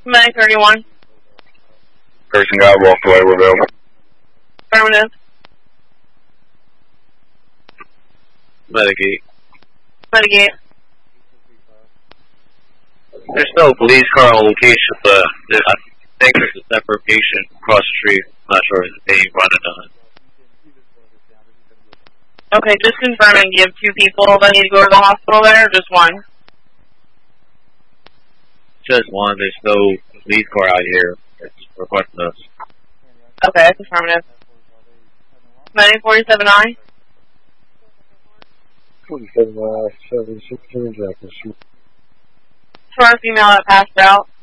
Medic 31. Person got walked away, we're available. Affirmative. Medic 8. Medic 8. There's no police car on location, but I think there's a separate patient across the street. I'm not sure if it's being running on it. Okay, just confirming, do you have 2 people that need to go to the hospital there, or just 1? Just one. There's no police car out here. It's requesting us. Okay, affirmative. Medic 47I. 47, 76, Jackson Street. For a female that passed out.